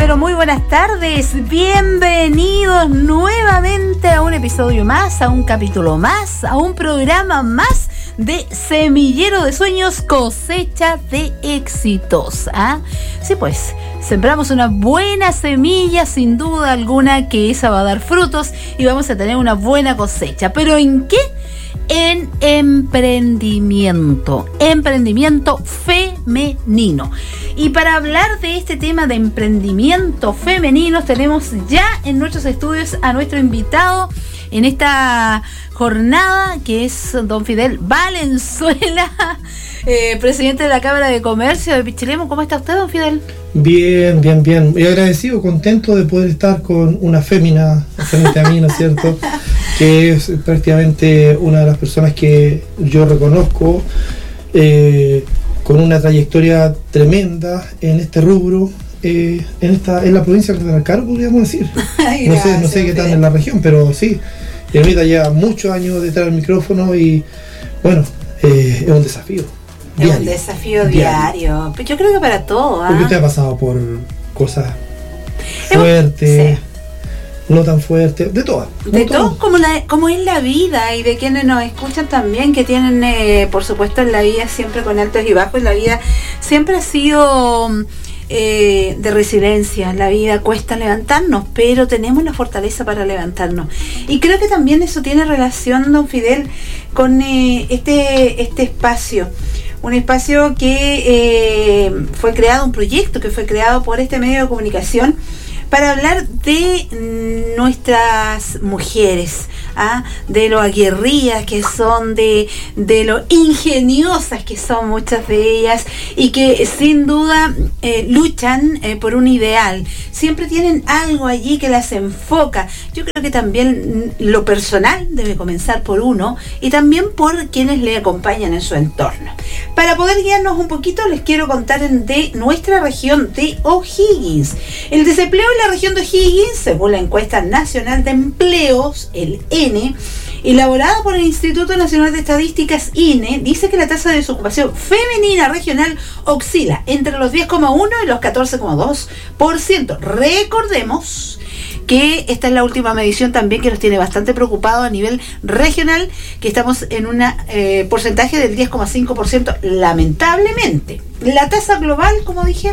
pero muy buenas tardes. Bienvenidos nuevamente a un episodio más, a un capítulo más, a un programa más de Semillero de Sueños, cosecha de éxitos. Sí, pues, sembramos una buena semilla, sin duda alguna que esa va a dar frutos y vamos a tener una buena cosecha. ¿Pero en qué? En emprendimiento femenino. Y para hablar de este tema de emprendimiento femenino, tenemos ya en nuestros estudios a nuestro invitado en esta jornada, que es don Fidel Valenzuela, presidente de la Cámara de Comercio de Pichilemu. ¿Cómo está usted, don Fidel? Bien. Muy agradecido, contento de poder estar con una fémina frente a mí, ¿no es cierto? Que es prácticamente una de las personas que yo reconozco con una trayectoria tremenda en este rubro, en la provincia de Araucanía, podríamos decir. Ay, no sé qué tal en la región, pero sí, Ermita lleva muchos años detrás del micrófono y bueno, es un desafío. Es un desafío diario. Yo creo que para todo. Porque usted ha pasado por cosas fuertes. Sí. No tan fuerte, de todas. De todo, como es la vida, y de quienes nos escuchan también, que tienen, por supuesto, en la vida siempre con altos y bajos. La vida siempre ha sido de resiliencia. La vida cuesta levantarnos, pero tenemos la fortaleza para levantarnos. Y creo que también eso tiene relación, don Fidel, con este espacio. Un espacio que fue creado, un proyecto que fue creado por este medio de comunicación, para hablar de nuestras mujeres, de lo aguerridas que son, de lo ingeniosas que son muchas de ellas, y que sin duda luchan por un ideal. Siempre tienen algo allí que las enfoca. Yo creo que también lo personal debe comenzar por uno y también por quienes le acompañan en su entorno. Para poder guiarnos un poquito, les quiero contar de nuestra región de O'Higgins. El desempleo en la región de O'Higgins, según la encuesta nacional de empleos, el ENE, elaborada por el Instituto Nacional de Estadísticas, INE, dice que la tasa de desocupación femenina regional oscila entre los 10,1 y los 14,2%. Recordemos que esta es la última medición también que nos tiene bastante preocupados a nivel regional, que estamos en un porcentaje del 10,5%, lamentablemente. La tasa global, como dije,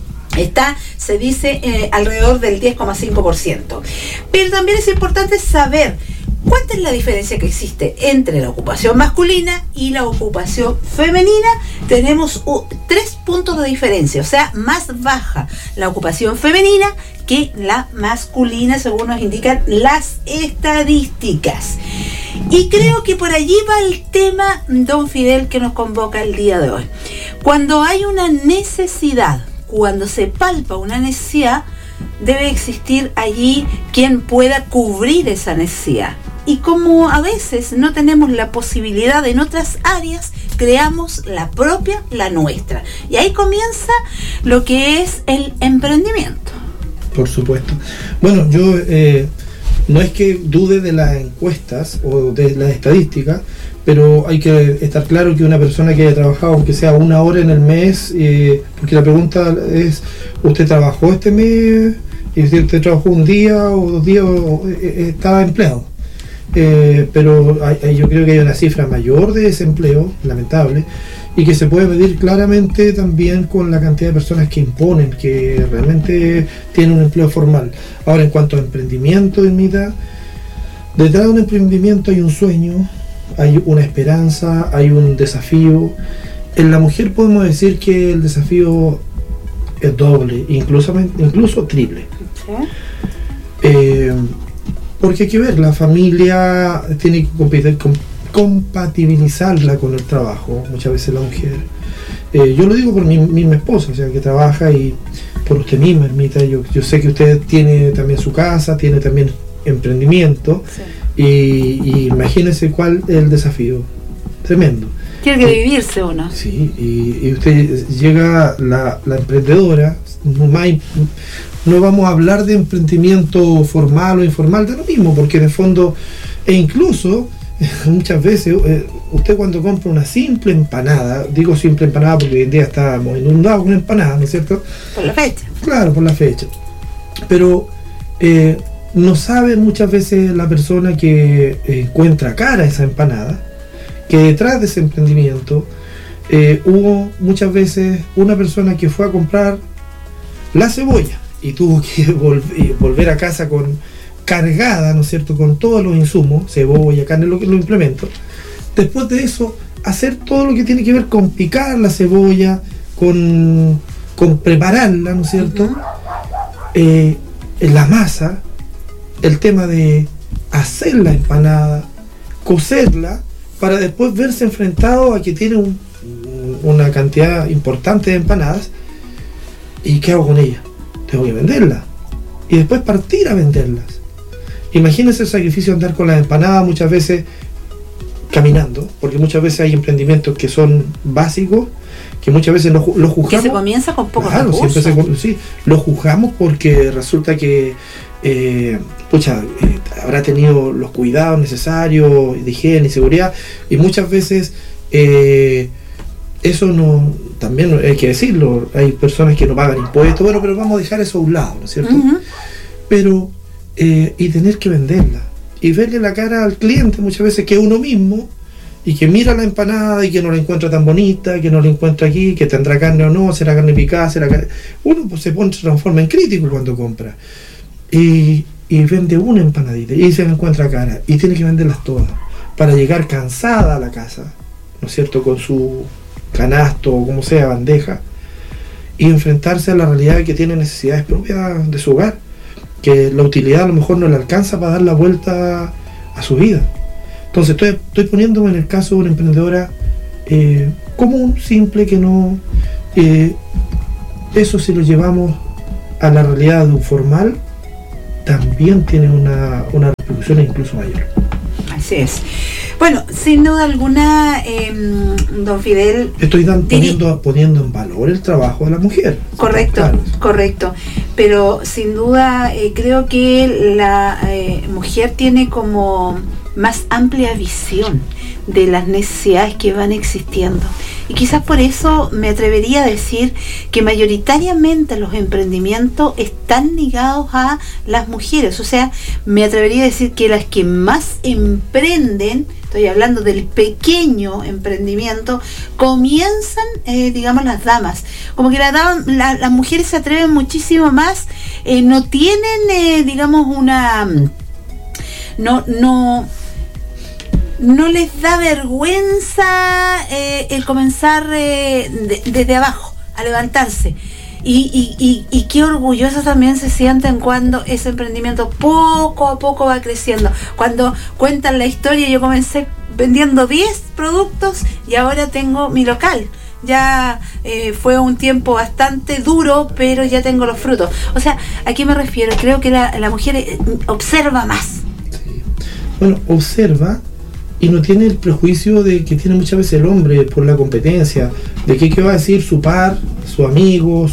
se dice alrededor del 10,5%. Pero también es importante saber cuánta es la diferencia que existe entre la ocupación masculina y la ocupación femenina. Tenemos 3 puntos de diferencia, o sea, más baja la ocupación femenina que la masculina, según nos indican las estadísticas. Y creo que por allí va el tema, don Fidel, que nos convoca el día de hoy. Cuando hay una necesidad, cuando se palpa una necesidad, debe existir allí quien pueda cubrir esa necesidad. Y como a veces no tenemos la posibilidad en otras áreas, creamos la propia, la nuestra. Y ahí comienza lo que es el emprendimiento. Por supuesto. Bueno, yo no es que dude de las encuestas o de las estadísticas, pero hay que estar claro que una persona que haya trabajado, aunque sea 1 hora en el mes, porque la pregunta es, ¿usted trabajó este mes? ¿Y usted trabajó 1 día o 2 días o estaba empleado? Pero yo creo que hay una cifra mayor de desempleo, lamentable, y que se puede medir claramente también con la cantidad de personas que imponen, que realmente tienen un empleo formal. Ahora, en cuanto a emprendimiento, detrás de un emprendimiento hay un sueño, hay una esperanza, hay un desafío. En la mujer podemos decir que el desafío es doble, incluso triple. Porque hay que ver, la familia tiene que compatibilizarla con el trabajo, muchas veces la mujer. Yo lo digo por mi misma esposa, o sea, que trabaja, y por usted misma, Ermita. Yo sé que usted tiene también su casa, tiene también emprendimiento, sí. Y imagínese cuál es el desafío, tremendo. Tiene que vivirse uno. Sí, y usted llega, la emprendedora, no vamos a hablar de emprendimiento formal o informal, de lo mismo, porque en el fondo, e incluso muchas veces usted cuando compra una simple empanada, digo simple empanada porque hoy en día estamos inundados con empanadas, ¿no es cierto? Por la fecha. Claro, por la fecha. pero no sabe muchas veces la persona que encuentra cara esa empanada, que detrás de ese emprendimiento hubo muchas veces una persona que fue a comprar la cebolla y tuvo que volver a casa cargada, ¿no es cierto?, con todos los insumos, cebolla, carne, los implementos. Después de eso, hacer todo lo que tiene que ver con picar la cebolla, con prepararla, ¿no es cierto? La masa, el tema de hacer la empanada, cocerla, para después verse enfrentado a que tiene una cantidad importante de empanadas. ¿Y qué hago con ellas? Tengo que venderlas y después partir a venderlas. Imagínense el sacrificio de andar con las empanadas muchas veces caminando, porque muchas veces hay emprendimientos que son básicos, que muchas veces los juzgamos. Que se comienza con pocos recursos. Sí, los juzgamos porque resulta que habrá tenido los cuidados necesarios de higiene y seguridad, y muchas veces eso no, también hay que decirlo, hay personas que no pagan impuestos, bueno, pero vamos a dejar eso a un lado, ¿no es cierto? Pero y tener que venderla y verle la cara al cliente muchas veces, que es uno mismo, y que mira la empanada y que no la encuentra tan bonita, que no la encuentra aquí, que tendrá carne o no, será carne picada, uno pues se transforma en crítico cuando compra y vende una empanadita y se encuentra cara y tiene que venderlas todas para llegar cansada a la casa, ¿no es cierto?, con su canasto o como sea, bandeja, y enfrentarse a la realidad de que tiene necesidades propias de su hogar, que la utilidad a lo mejor no le alcanza para dar la vuelta a su vida. Entonces estoy poniéndome en el caso de una emprendedora común, simple, que no eso, si lo llevamos a la realidad de un formal, también tiene una repercusión incluso mayor. Así es. Bueno, sin duda alguna, don Fidel... Estoy poniendo en valor el trabajo de la mujer. Correcto. Pero sin duda creo que la mujer tiene como más amplia visión de las necesidades que van existiendo. Y quizás por eso me atrevería a decir que mayoritariamente los emprendimientos están ligados a las mujeres. O sea, me atrevería a decir que las que más emprenden, estoy hablando del pequeño emprendimiento, comienzan, digamos, las damas. Como que las mujeres se atreven muchísimo más, no tienen, digamos, no les da vergüenza el comenzar desde abajo, a levantarse. Y qué orgullosas también se sienten cuando ese emprendimiento poco a poco va creciendo. Cuando cuentan la historia, yo comencé vendiendo 10 productos y ahora tengo mi local. Ya fue un tiempo bastante duro, pero ya tengo los frutos. O sea, ¿a qué me refiero? Creo que la mujer observa más. Sí. Bueno, observa y no tiene el prejuicio de que tiene muchas veces el hombre por la competencia, de qué va a decir su par, su amigo,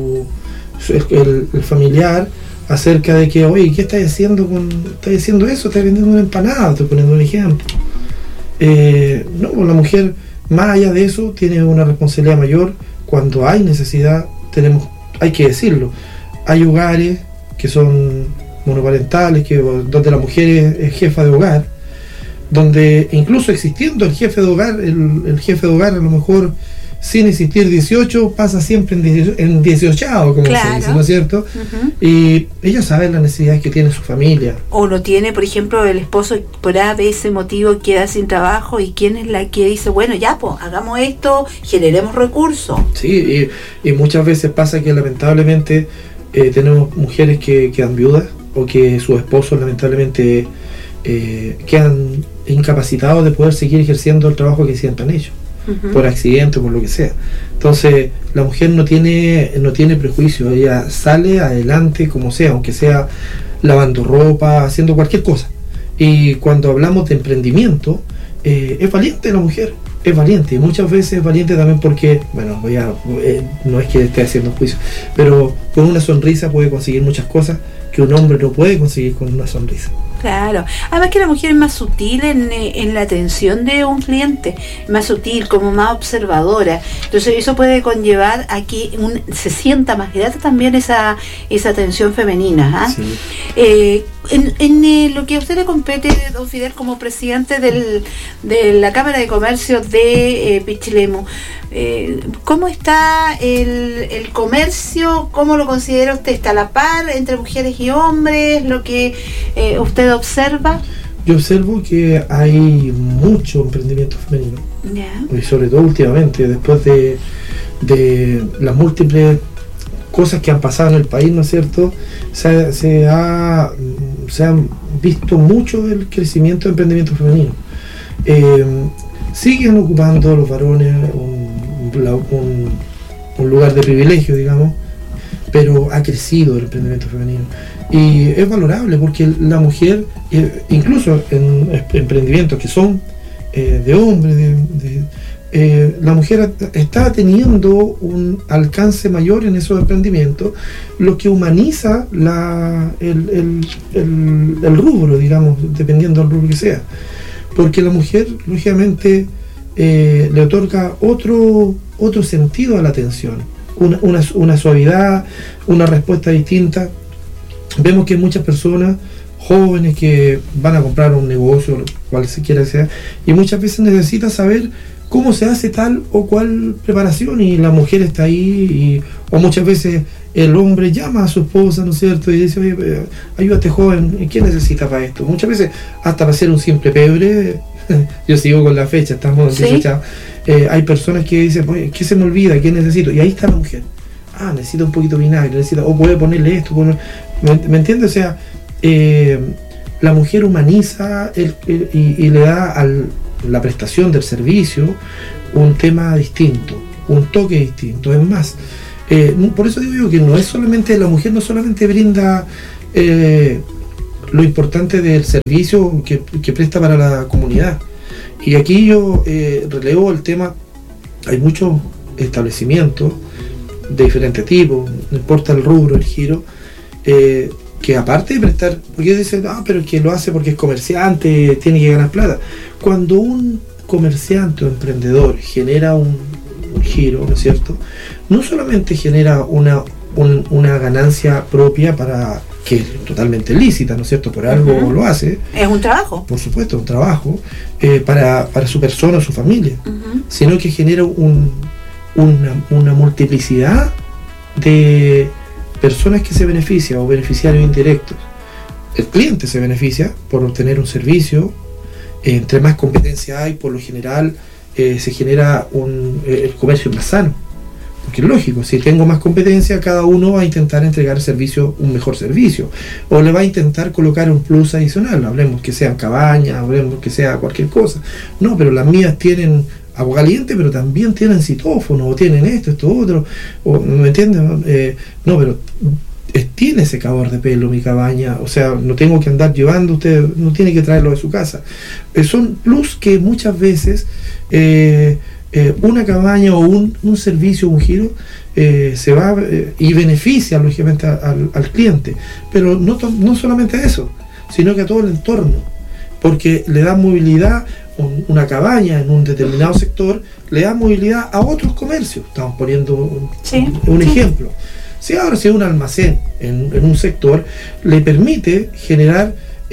el familiar, acerca de que, oye, ¿qué estás haciendo estás haciendo eso? Estás vendiendo una empanada, estoy poniendo un ejemplo. No, la mujer, más allá de eso, tiene una responsabilidad mayor. Cuando hay necesidad, hay que decirlo. Hay hogares que son monoparentales, donde la mujer es jefa de hogar, donde incluso existiendo el jefe de hogar, el jefe de hogar a lo mejor sin existir 18 pasa siempre en 18, como se dice, ¿no es cierto? Y ellos saben las necesidades que tiene su familia. O no tiene, por ejemplo, el esposo por ese motivo queda sin trabajo, y quién es la que dice, bueno, ya, pues, hagamos esto, generemos recursos. Sí, y muchas veces pasa que lamentablemente tenemos mujeres que quedan viudas, o que sus esposos lamentablemente quedan incapacitados de poder seguir ejerciendo el trabajo que siempre han hecho, por accidente o por lo que sea. Entonces la mujer no tiene prejuicio, ella sale adelante como sea, aunque sea lavando ropa, haciendo cualquier cosa. Y cuando hablamos de emprendimiento, es valiente la mujer, es valiente, y muchas veces es valiente también porque, bueno, no es que esté haciendo juicio, pero con una sonrisa puede conseguir muchas cosas que un hombre no puede conseguir con una sonrisa. Claro, además que la mujer es más sutil en la atención de un cliente, más sutil, como más observadora, entonces eso puede conllevar a que se sienta más grata también esa atención femenina. Sí. En lo que a usted le compete, don Fidel, como presidente de la Cámara de Comercio de Pichilemu, ¿cómo está el comercio? ¿Cómo lo considera usted? ¿Está a la par entre mujeres y hombres? ¿Lo que usted observa? Yo observo que hay mucho emprendimiento femenino. Y sobre todo últimamente, después de las múltiples cosas que han pasado en el país, ¿no es cierto? Se ha visto mucho el crecimiento de emprendimiento femenino. Siguen ocupando los varones un lugar de privilegio, digamos, pero ha crecido el emprendimiento femenino. Y es valorable porque la mujer, incluso en emprendimientos que son de hombres, la mujer está teniendo un alcance mayor en esos emprendimientos, lo que humaniza el rubro, digamos, dependiendo del rubro que sea. Porque la mujer, lógicamente, le otorga otro sentido a la atención, una suavidad, una respuesta distinta. Vemos que hay muchas personas jóvenes que van a comprar un negocio, cual quiera que sea, y muchas veces necesitan saber cómo se hace tal o cual preparación, y la mujer está ahí, o muchas veces el hombre llama a su esposa, ¿no es cierto?, y dice, oye, ayúdate joven, ¿qué necesita para esto? Muchas veces hasta para hacer un simple pebre, yo sigo con la fecha, estamos en fecha, hay personas que dicen, oye, ¿qué se me olvida? ¿Qué necesito? Y ahí está la mujer. Necesita un poquito de vinagre, o puede ponerle esto, ¿me entiendes? O sea, la mujer humaniza y le da a la prestación del servicio un tema distinto, un toque distinto. Es más, por eso digo yo que no es solamente, la mujer no solamente brinda lo importante del servicio que presta para la comunidad. Y aquí yo relevo el tema, hay muchos establecimientos de diferentes tipos, no importa el rubro, el giro, que aparte de prestar, porque dicen, pero es que lo hace porque es comerciante, tiene que ganar plata. Cuando un comerciante o emprendedor genera un giro, ¿no es cierto?, no solamente genera una ganancia propia para que es totalmente lícita, ¿no es cierto?, por algo lo hace. Es un trabajo. Por supuesto, un trabajo para su persona o su familia, sino que genera una multiplicidad de personas que se benefician o beneficiarios indirectos. El cliente se beneficia por obtener un servicio, entre más competencia hay, por lo general se genera el comercio más sano, porque es lógico, si tengo más competencia, cada uno va a intentar entregar un mejor servicio, o le va a intentar colocar un plus adicional, hablemos que sean cabañas, hablemos que sea cualquier cosa. No, pero las mías tienen agua caliente, pero también tienen citófono, o tienen esto otro, ¿me entienden? No, pero tiene secador de pelo mi cabaña, o sea, no tengo que andar llevando, usted no tiene que traerlo de su casa. Son plus que muchas veces una cabaña o un servicio, un giro, se va y beneficia lógicamente al cliente, pero no solamente a eso, sino que a todo el entorno, porque le da movilidad. Una cabaña en un determinado sector le da movilidad a otros comercios. Estamos poniendo un ejemplo. Si ahora si un almacén en un sector le permite generar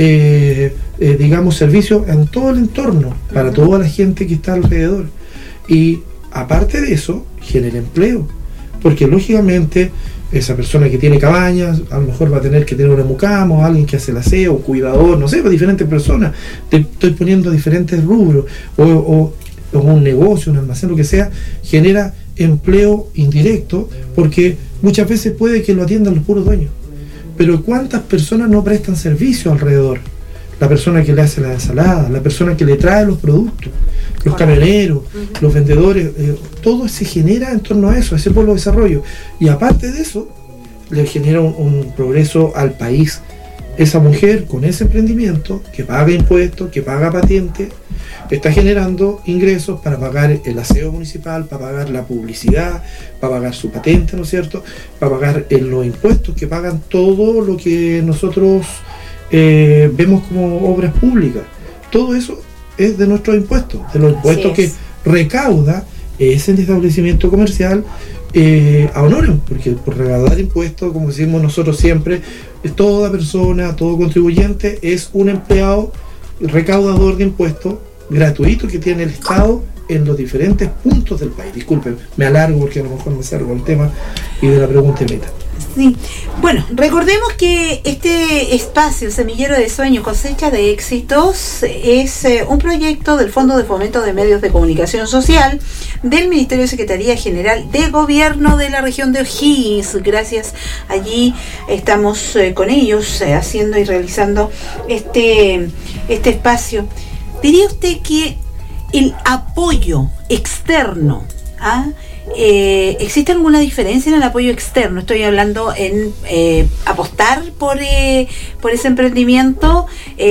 digamos servicios en todo el entorno para toda la gente que está alrededor, y aparte de eso genera empleo, porque lógicamente esa persona que tiene cabañas a lo mejor va a tener que tener una mucama, alguien que hace el aseo, un cuidador, no sé, pues diferentes personas. Te estoy poniendo diferentes rubros, o un negocio, un almacén, lo que sea, genera empleo indirecto, porque muchas veces puede que lo atiendan los puros dueños, pero ¿cuántas personas no prestan servicio alrededor? La persona que le hace la ensalada, la persona que le trae los productos, los camioneros, los vendedores, todo se genera en torno a eso, a ese polo de desarrollo, y aparte de eso le genera un progreso al país esa mujer con ese emprendimiento, que paga impuestos, que paga patente, está generando ingresos para pagar el aseo municipal, para pagar la publicidad, para pagar su patente, ¿no es cierto?, para pagar los impuestos que pagan todo lo que nosotros vemos como obras públicas. Todo eso es de nuestros impuestos, de los impuestos que recauda ese establecimiento comercial a honorem, porque por recaudar impuestos, como decimos nosotros siempre, toda persona, todo contribuyente es un empleado recaudador de impuestos gratuito que tiene el Estado en los diferentes puntos del país. Disculpen, me alargo porque a lo mejor me salgo del tema y de la pregunta y meta. Sí. Bueno, recordemos que este espacio, el Semillero de Sueños, Cosecha de Éxitos, es un proyecto del Fondo de Fomento de Medios de Comunicación Social del Ministerio de Secretaría General de Gobierno de la región de O'Higgins. Gracias, allí estamos con ellos haciendo y realizando este espacio. ¿Diría usted que el apoyo externo, existe alguna diferencia en el apoyo externo? Estoy hablando en apostar por ese emprendimiento.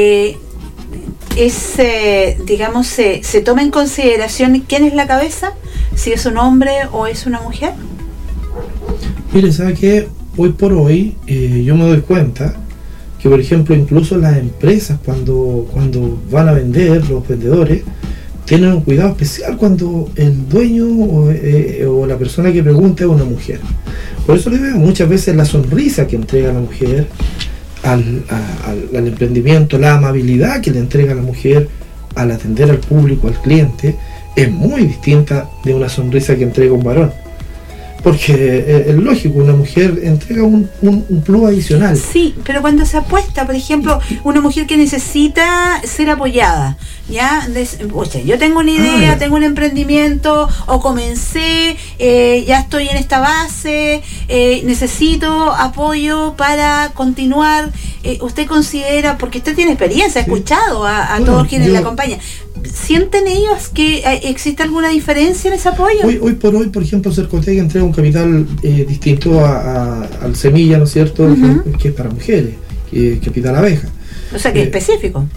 Digamos, se toma en consideración quién es la cabeza, si es un hombre o es una mujer. Mire, ¿sabe qué? Hoy por hoy yo me doy cuenta que, por ejemplo, incluso las empresas cuando van a vender, los vendedores tienen un cuidado especial cuando el dueño o la persona que pregunta es una mujer. Por eso le veo muchas veces la sonrisa que entrega la mujer al emprendimiento, la amabilidad que le entrega la mujer al atender al público, al cliente, es muy distinta de una sonrisa que entrega un varón. Porque es lógico, una mujer entrega un plus adicional. Sí, pero cuando se apuesta, por ejemplo, una mujer que necesita ser apoyada, ¿ya? Oye, yo tengo una idea, tengo un emprendimiento, o comencé, ya estoy en esta base, necesito apoyo para continuar. ¿Usted considera, porque usted tiene experiencia, ha escuchado a todos quienes la acompañan, ¿sienten ellos que existe alguna diferencia en ese apoyo? Hoy por hoy, por ejemplo, Cercotec entrega un capital distinto al Semilla, ¿no es cierto?, que es para mujeres, que capital abeja. O sea, que es específico.